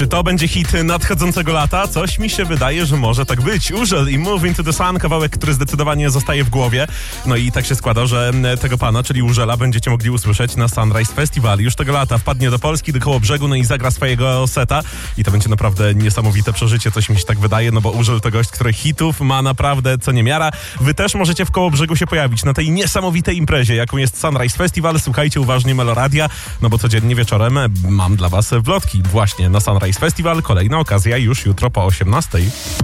Czy to będzie hit nadchodzącego lata? Coś mi się wydaje, że może tak być. Urzel i Move Into The Sun, kawałek, który zdecydowanie zostaje w głowie. No i tak się składa, że tego pana, czyli Urzela, będziecie mogli usłyszeć na Sunrise Festival. Już tego lata wpadnie do Polski, do Kołobrzegu, no i zagra swojego seta. I to będzie naprawdę niesamowite przeżycie, coś mi się tak wydaje, no bo Urzel to gość, który hitów ma naprawdę co niemiara. Wy też możecie w Kołobrzegu się pojawić na tej niesamowitej imprezie, jaką jest Sunrise Festival. Słuchajcie uważnie Meloradia, no bo codziennie wieczorem mam dla was wlotki właśnie na Sunrise Festival. Kolejna okazja już jutro po 18:00.